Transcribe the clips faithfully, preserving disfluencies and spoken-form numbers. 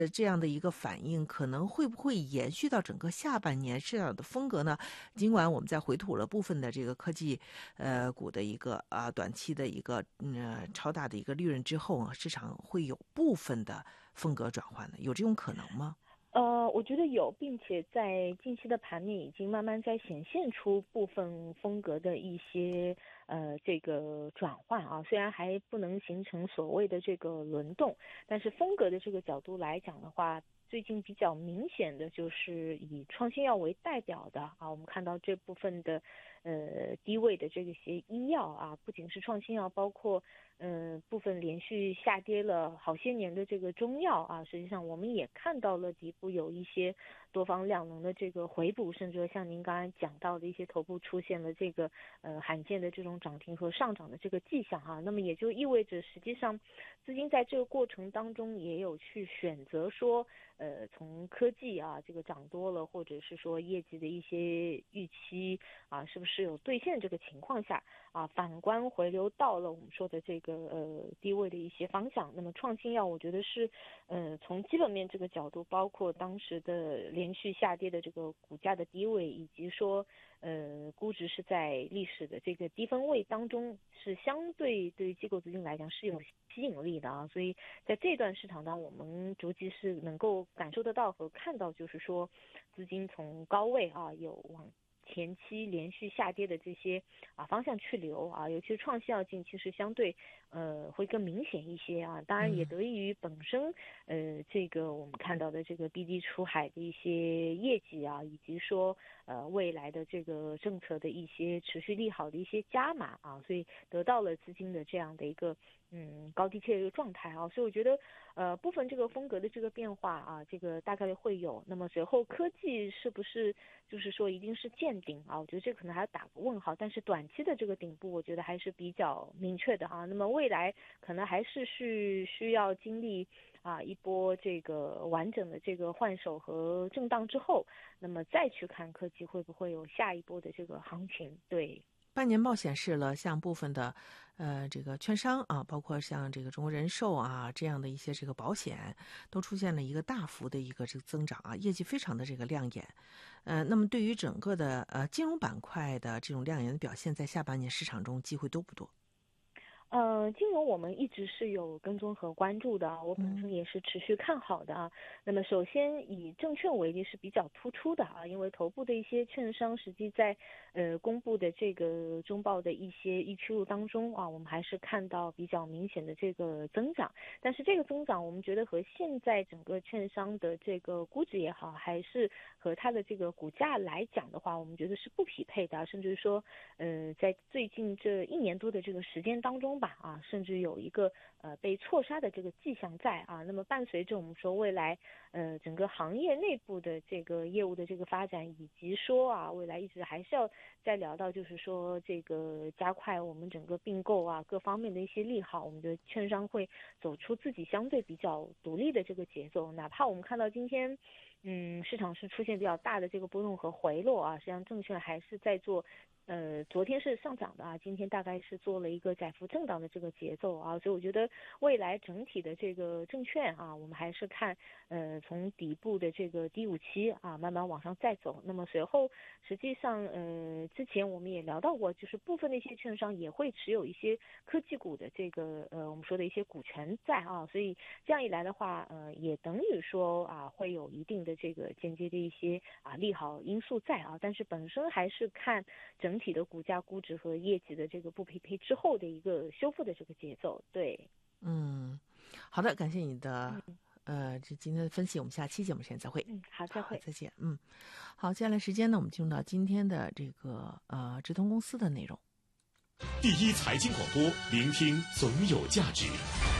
呃，这样的一个反应可能会不会延续到整个下半年这样的风格呢？尽管我们在回吐了部分的这个科技呃股的一个啊短期的一个嗯、呃、超大的一个利润之后啊，市场会有部分的风格转换的，有这种可能吗？ 呃，我觉得有，并且在近期的盘面已经慢慢在显现出部分风格的一些呃这个转换啊，虽然还不能形成所谓的这个轮动，但是风格的这个角度来讲的话，最近比较明显的就是以创新药为代表的啊，我们看到这部分的呃低位的这个些医药啊，不仅是创新药，包括嗯、呃、部分连续下跌了好些年的这个中药啊，实际上我们也看到了底部有一些多方量能的这个回补，甚至像您刚才讲到的一些头部出现了这个呃罕见的这种涨停和上涨的这个迹象啊，那么也就意味着实际上资金在这个过程当中也有去选择说呃从科技啊这个涨多了，或者是说业绩的一些预期啊是不是有兑现这个情况下啊，反观回流到了我们说的这个呃低位的一些方向。那么创新药我觉得是呃从基本面这个角度，包括当时的连续下跌的这个股价的低位，以及说呃估值是在历史的这个低分位当中，是相对对于机构资金来讲是有吸引力的啊，所以在这段市场当中，我们逐级是能够感受得到和看到，就是说资金从高位啊有往前期连续下跌的这些啊方向去流啊，尤其是创新药近期是相对呃会更明显一些啊，当然也得益于本身呃这个我们看到的这个 B D 出海的一些业绩啊，以及说呃未来的这个政策的一些持续利好的一些加码啊，所以得到了资金的这样的一个嗯高低切的一个状态啊，所以我觉得呃部分这个风格的这个变化啊，这个大概率会有。那么随后科技是不是就是说一定是见顶啊？我觉得这可能还要打个问号。但是短期的这个顶部，我觉得还是比较明确的啊。那么未来可能还是需需要经历啊一波这个完整的这个换手和震荡之后，那么再去看科技会不会有下一波的这个行情。对。 半年报显示了，像部分的，呃，这个券商啊，包括像这个中国人寿啊这样的一些这个保险，都出现了一个大幅的一个这个增长啊，业绩非常的这个亮眼。呃，那么对于整个的呃金融板块的这种亮眼的表现，在下半年市场中机会多不多？ 呃，金融我们一直是有跟踪和关注的，我本身也是持续看好的啊。那么首先以证券为例是比较突出的啊，因为头部的一些券商实际在呃公布的这个中报的一些预期录当中啊，我们还是看到比较明显的这个增长。但是这个增长我们觉得和现在整个券商的这个估值也好，还是和它的这个股价来讲的话，我们觉得是不匹配的，甚至说呃在最近这一年多的这个时间当中吧啊，甚至有一个呃被错杀的这个迹象在啊。那么伴随着我们说未来呃整个行业内部的这个业务的这个发展，以及说啊未来一直还是要再聊到就是说这个加快我们整个并购啊各方面的一些利好，我们的券商会走出自己相对比较独立的这个节奏。哪怕我们看到今天嗯市场是出现比较大的这个波动和回落啊，实际上证券还是在做呃，昨天是上涨的啊，今天大概是做了一个窄幅震荡的这个节奏啊，所以我觉得未来整体的这个证券啊，我们还是看呃从底部的这个低五期啊慢慢往上再走。那么随后实际上呃之前我们也聊到过，就是部分的一些券商也会持有一些科技股的这个呃我们说的一些股权在啊，所以这样一来的话呃也等于说啊会有一定的这个间接的一些啊利好因素在啊，但是本身还是看整体的股价估值和业绩的这个不匹配之后的一个修复的这个节奏。对， 嗯，好的，感谢你的嗯呃这今天的分析，我们下期节目时间再会。 嗯，好，再好， 会。 再见。嗯，好，接下来时间呢，我们进入到今天的这个呃直通公司的内容。 第一财经广播，聆听总有价值。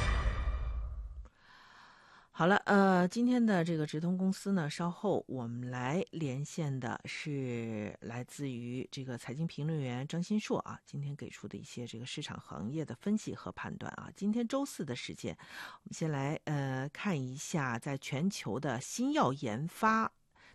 好了，呃，今天的这个直通公司呢，稍后我们来连线的是来自于这个财经评论员张新硕啊，今天给出的一些这个市场行业的分析和判断啊。今天周四的时间，我们先来呃看一下在全球的新药研发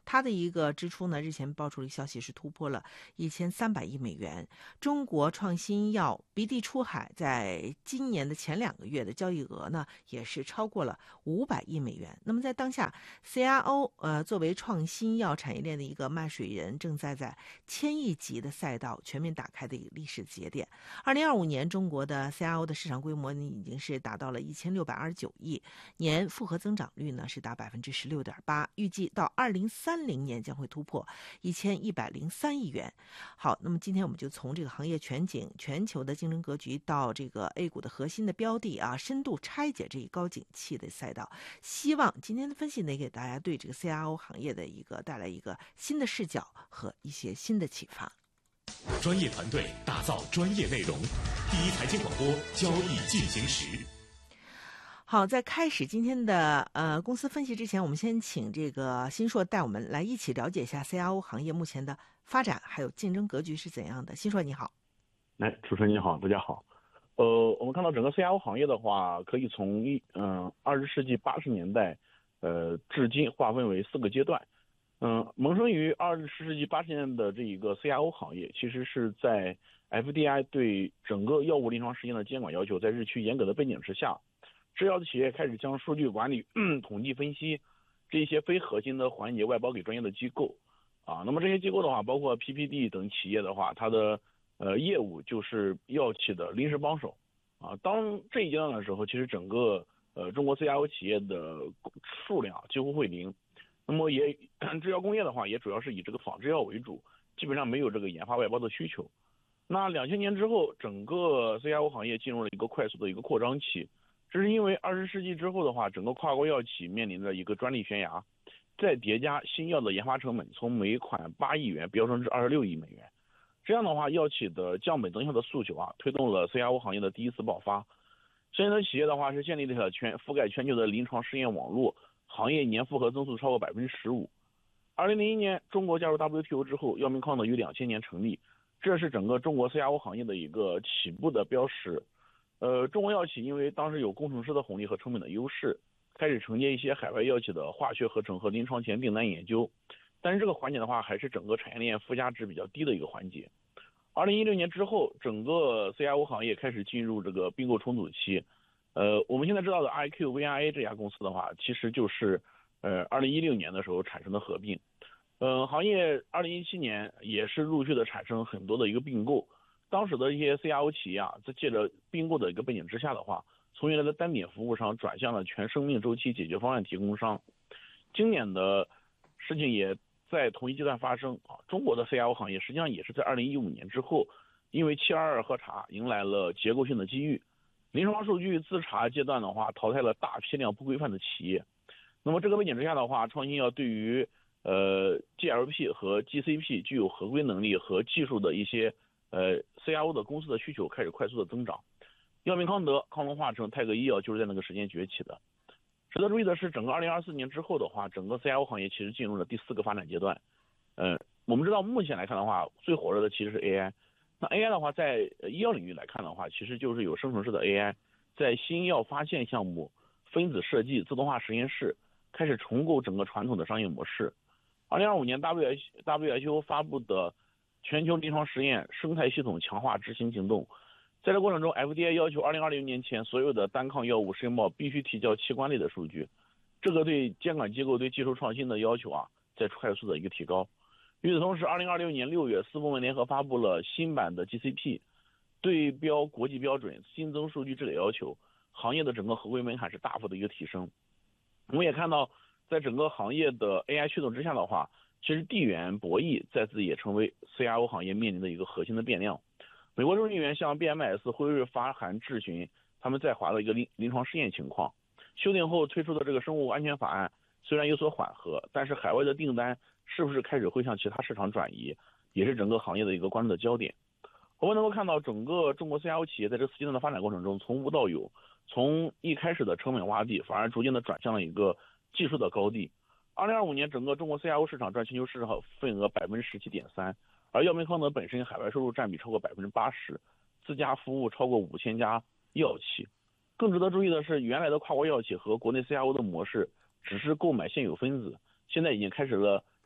它的一个支出呢，日前爆出了消息是突破了一千三百亿美元。中国创新药鼻涕出海，在今年的前两个月的交易额呢，也是超过了五百亿美元。那么在当下 ，C R O 呃作为创新药产业链的一个卖水人，正在在千亿级的赛道全面打开的一个历史节点。二零二五年，中国的 C R O 的市场规模呢，已经是达到了一千六百二十九亿，年复合增长率呢是达百分之十六点八，预计到二零三零年将会突破一千一百零三亿元。好，那么今天我们就从这个行业全景、全球的竞争格局到这个 A 股的核心的标的啊，深度拆解这一高景气的赛道。希望今天的分析能给大家对这个 C R O 行业的一个带来一个新的视角和一些新的启发。 专业团队打造专业内容，第一财经广播，交易进行时。 好，在开始今天的呃公司分析之前，我们先请这个新硕带我们来一起了解一下 C R O 行业目前的发展还有竞争格局是怎样的。新硕你好。 来，主持人你好，大家好。呃，我们看到整个 C R O 行业的话，可以从一嗯二十世纪八十年代呃至今划分为四个阶段。嗯、呃，萌生于二十世纪八十年的这一个 C R O 行业，其实是在 F D I 对整个药物临床实验的监管要求在日趋严格的背景之下，制药的企业开始将数据管理、统计分析这些非核心的环节外包给专业的机构啊。那么这些机构的话，包括 P P D 等企业的话，它的呃业务就是药企的临时帮手啊。当这一阶段的时候，其实整个呃中国 C R O 企业的数量几乎为零。那么也制药工业的话，也主要是以这个仿制药为主，基本上没有这个研发外包的需求。那两千年之后，整个 C R O 行业进入了一个快速的一个扩张期。这是因为二十世纪之后的话，整个跨国药企面临着一个专利悬崖，再叠加新药的研发成本从每款八亿元飙升至二十六亿美元，这样的话，药企的降本增效的诉求啊，推动了 C R O 行业的第一次爆发。相应的企业的话是建立了全覆盖全球的临床试验网络，行业年复合增速超过百分之十五。二零零一年，中国加入 W T O 之后，药明康呢于两千年成立，这是整个中国 C R O 行业的一个起步的标识。呃，中国药企因为当时有工程师的红利和成本的优势，开始承接一些海外药企的化学合成和临床前订单研究，但是这个环节的话，还是整个产业链附加值比较低的一个环节。二零一六年之后，整个 C R O 行业开始进入这个并购重组期。呃，我们现在知道的 I Q V R A 这家公司的话，其实就是呃二零一六年的时候产生的合并。呃，行业二零一七年也是陆续的产生很多的一个并购。当时的一些 C R O 企业啊，在借着并购的一个背景之下的话，从原来的单点服务商转向了全生命周期解决方案提供商。经典的事情也在同一阶段发生啊。中国的 C R O 行业实际上也是在二零一五年之后，因为七二二核查迎来了结构性的机遇。临床数据自查阶段的话，淘汰了大批量不规范的企业。那么这个背景之下的话，创新药对于呃 G L P 和 G C P 具有合规能力和技术的一些呃 C R O 的公司的需求开始快速的增长。药明康德、康龙化成、泰格医药就是在那个时间崛起的。值得注意的是，整个二零二四年之后的话，整个 C R O 行业其实进入了第四个发展阶段。呃，我们知道目前来看的话，最火热的其实是 A I。那 A I 的话，在医药领域来看的话，其实就是有生成式的 A I， 在新药发现项目、分子设计、自动化实验室开始重构整个传统的商业模式。二零二五年 W H O 发布的全球临床实验生态系统强化执行行动，在这过程中 F D A 要求二零二零年前所有的单抗药物申报必须提交器官类的数据，这个对监管机构对技术创新的要求啊，在快速的一个提高。与此同时，二零二六年六月，四部门联合发布了新版的 G C P， 对标国际标准，新增数据治理要求，行业的整个合规门槛是大幅的一个提升。我们也看到，在整个行业的 A I 驱动之下的话，其实地缘博弈再次也成为 C R O 行业面临的一个核心的变量。美国众议员向 B M S、辉瑞发函质询他们在华的一个临临床试验情况。修订后推出的这个生物安全法案虽然有所缓和，但是海外的订单是不是开始会向其他市场转移，也是整个行业的一个关注的焦点。我们能够看到，整个中国 C R O 企业在这四阶段的发展过程中，从无到有，从一开始的成本洼地，反而逐渐的转向了一个技术的高地。二零二五年，整个中国 C R O 市场占全球市场份额百分之十七点三，而药明康德本身海外收入占比超过百分之八十，自家服务超过五千家药企。更值得注意的是，原来的跨国药企和国内 C R O 的模式只是购买现有分子，现在已经开始了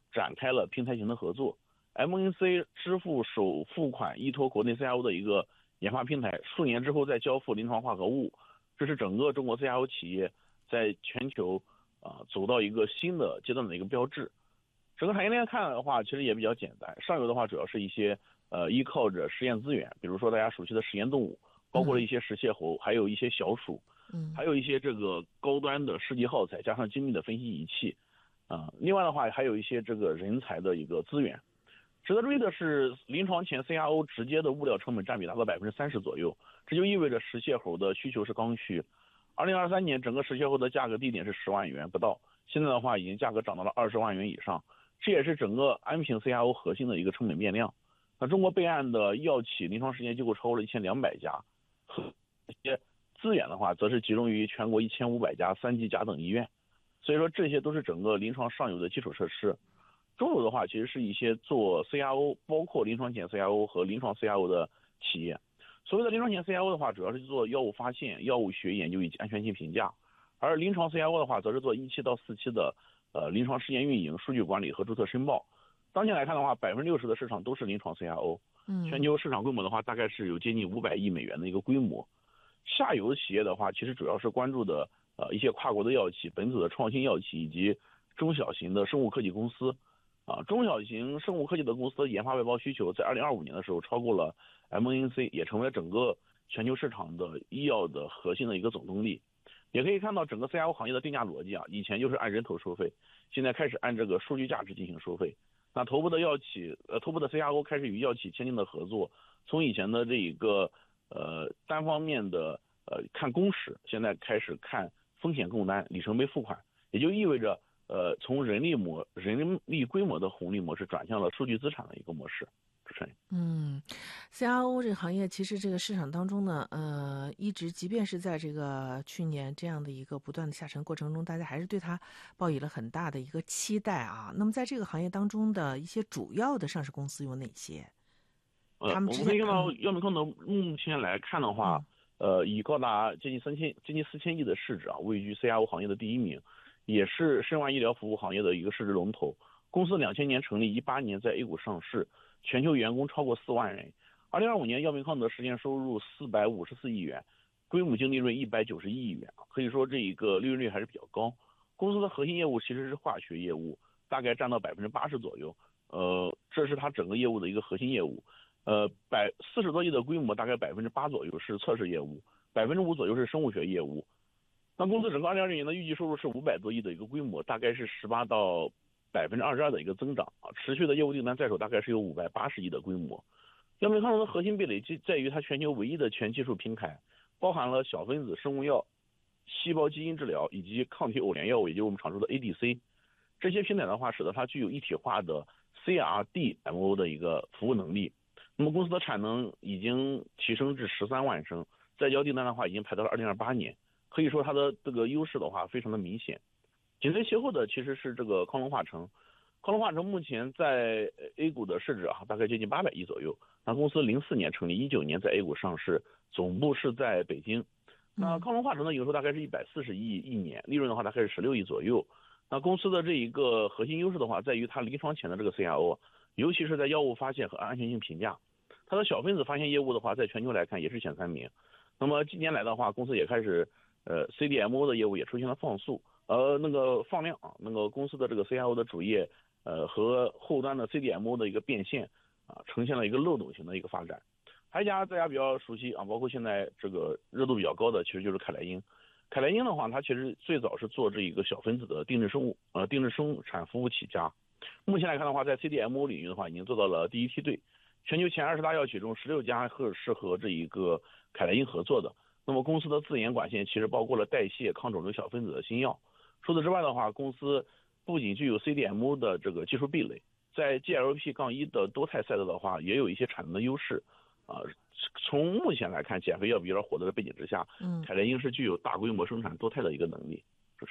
展开了平台型的合作。M N C 支付首付款依托国内 C R O 的一个研发平台，数年之后再交付临床化合物，这是整个中国 C R O 企业在全球啊、呃、走到一个新的阶段的一个标志。整个产业链看的话，其实也比较简单。上游的话，主要是一些呃依靠着实验资源，比如说大家熟悉的实验动物，包括了一些食蟹猴，还有一些小鼠， 嗯， 还有一些这个高端的试剂耗材，加上精密的分析仪器，啊、呃，另外的话还有一些这个人才的一个资源。值得注意的是，临床前 C R O 直接的物料成本占比达到百分之三十左右，这就意味着食蟹猴的需求是刚需。二零二三年整个食蟹猴的价格低点是十万元不到，现在的话已经价格涨到了二十万元以上，这也是整个安平 C R O 核心的一个成本变量。那中国备案的药企临床实验机构超过了一千两百家，和一些资源的话，则是集中于全国一千五百家三级甲等医院，所以说这些都是整个临床上游的基础设施。中游的话，其实是一些做 C R O， 包括临床前 C R O 和临床 C R O 的企业。所谓的临床前 C R O 的话，主要是做药物发现、药物学研究以及安全性评价，而临床 C R O 的话，则是做一期到四期的呃临床试验运营、数据管理和注册申报。当前来看的话，百分之六十的市场都是临床 C R O， 全球市场规模的话，大概是有接近五百亿美元的一个规模。下游企业的话，其实主要是关注的呃一些跨国的药企、本土的创新药企以及中小型的生物科技公司。啊，中小型生物科技的公司的研发外包需求在二零二五年的时候超过了 M N C， 也成为了整个全球市场的医药的核心的一个总动力。也可以看到整个 C R O 行业的定价逻辑啊，以前就是按人头收费，现在开始按这个数据价值进行收费。那头部的药企，呃，头部的 C R O 开始与药企签订的合作，从以前的这一个呃单方面的呃看工时，现在开始看风险共担、里程碑付款，也就意味着。呃，从人力模、人力规模的红利模式转向了数据资产的一个模式。主持人， 嗯 ，C R O 这个行业其实这个市场当中呢，呃，一直即便是在这个去年这样的一个不断的下沉过程中，大家还是对它抱以了很大的一个期待啊。那么在这个行业当中的一些主要的上市公司有哪些？ 呃，我们可以看到药明康德目前来看的话，嗯、呃，以高达接近三千、接近四千亿的市值啊，位居 C R O 行业的第一名。也是申万医疗服务行业的一个市值龙头。公司两千年成立，一八年在 A 股上市，全球员工超过四万人。二零二五年，药明康德实现收入四百五十四亿元，归母净利润一百九十一亿元，可以说这一个利润率还是比较高。公司的核心业务其实是化学业务，大概占到百分之八十左右。呃，这是它整个业务的一个核心业务。呃，百四十多亿的规模，大概百分之八左右是测试业务，百分之五左右是生物学业务。那公司整个二零二零年的预计收入是五百多亿的一个规模，大概是十八到百分之二十二的一个增长啊，持续的业务订单在手大概是有五百八十亿的规模。药明康德的核心壁垒在于它全球唯一的全技术平台，包含了小分子生物药、细胞基因治疗以及抗体偶联药物，也就是我们常说的 A D C。这些平台的话，使得它具有一体化的 C R D M O 的一个服务能力。那么公司的产能已经提升至十三万升，在交订单的话已经排到了二零二八年。可以说它的这个优势的话非常的明显。紧随其后的其实是这个康龙化成。康龙化成目前在 A 股的市值啊大概接近八百亿左右。那公司零四年成立，一九年在 A 股上市，总部是在北京。那康龙化成的营收大概是一百四十亿一年，利润的话大概是十六亿左右。那公司的这一个核心优势的话，在于它临床前的这个 C R O， 尤其是在药物发现和安全性评价。它的小分子发现业务的话，在全球来看也是前三名。那么近年来的话，公司也开始呃 C D M O 的业务也出现了放速，呃那个放量啊，那个公司的这个 C R O 的主业呃和后端的 C D M O 的一个变现啊，呈现了一个漏斗型的一个发展。还有一家大家比较熟悉啊，包括现在这个热度比较高的，其实就是凯莱英。凯莱英的话，它其实最早是做这一个小分子的定制生物呃定制生产服务起家。目前来看的话，在 C D M O 领域的话，已经做到了第一梯队。全球前二十大药企中，十六家和是和这一个凯莱英合作的。那么公司的自研管线其实包括了代谢、抗肿瘤小分子的新药。除此之外的话，公司不仅具有 C D M O 的这个技术壁垒，在 G L P 一 的多肽赛道的话，也有一些产能的优势。啊，从目前来看，减肥药比较火的背景之下，嗯，凯莱英是具有大规模生产多肽的一个能力。主持人。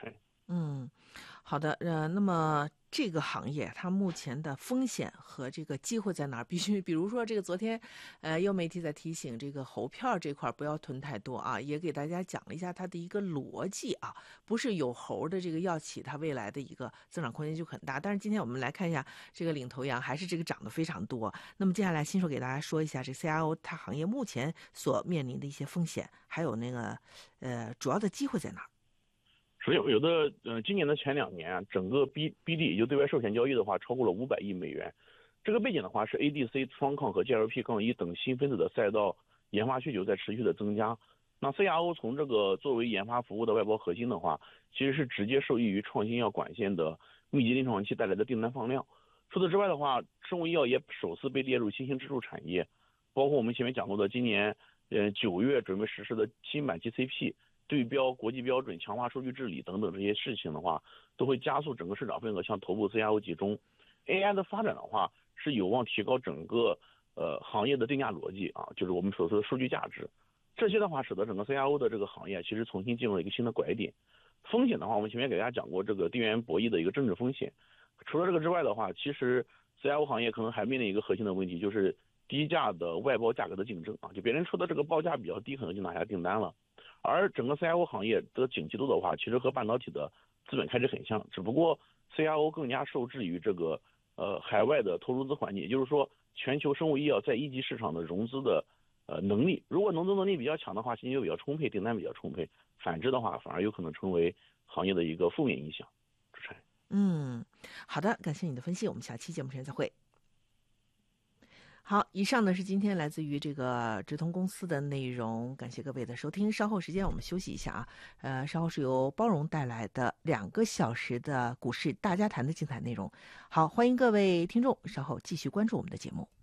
嗯，好的，呃，那么这个行业它目前的风险和这个机会在哪儿？必须，比如说这个昨天，呃，有媒体在提醒这个猴票这块不要囤太多啊，也给大家讲了一下它的一个逻辑啊，不是有猴的这个药企它未来的一个增长空间就很大。但是今天我们来看一下这个领头羊，还是这个涨得非常多。那么接下来新手给大家说一下这 C R O 它行业目前所面临的一些风险，还有那个呃主要的机会在哪儿？ 首先，有的呃，今年的前两年啊，整个 B B D 也就对外寿险交易的话，超过了五百亿美元。这个背景的话是 A D C 双抗和 G L P 杠一等新分子的赛道研发需求在持续的增加。那 C R O 从这个作为研发服务的外包核心的话，其实是直接受益于创新药管线的密集临床期带来的订单放量。除此之外的话，生物医药也首次被列入新兴支柱产业，包括我们前面讲过的今年呃九月准备实施的新版 G C P。对标国际标准、强化数据治理等等这些事情的话，都会加速整个市场份额向头部 C R O 集中。A I 的发展的话，是有望提高整个呃行业的定价逻辑啊，就是我们所说的数据价值。这些的话，使得整个 C R O 的这个行业其实重新进入了一个新的拐点。风险的话，我们前面给大家讲过这个地缘博弈的一个政治风险。除了这个之外的话，其实 C R O 行业可能还面临一个核心的问题，就是低价的外包价格的竞争啊，就别人出的这个报价比较低，可能就拿下订单了。而整个 C R O 行业的景气度的话，其实和半导体的资本开支很像，只不过 C R O 更加受制于这个呃海外的投融资环境，也就是说，全球生物医药在一级市场的融资的呃能力，如果融资能力比较强的话，现金流比较充沛，订单比较充沛；反之的话，反而有可能成为行业的一个负面影响。主持人， 嗯，好的，感谢你的分析，我们下期节目时间再会。好，以上呢是今天来自于这个直通公司的内容，感谢各位的收听。稍后时间我们休息一下啊，呃，稍后是由包容带来的两个小时的股市大家谈的精彩内容。好，欢迎各位听众稍后继续关注我们的节目。